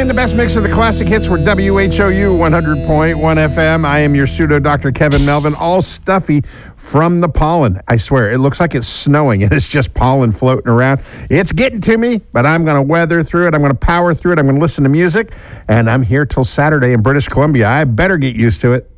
playing the best mix of the classic hits for WHOU 100.1 FM. I am your pseudo Dr. Kevin Melvin, all stuffy from the pollen. I swear, it looks like it's snowing and it's just pollen floating around. It's getting to me, but I'm going to weather through it. I'm going to power through it. I'm going to listen to music, and I'm here till Saturday in British Columbia. I better get used to it.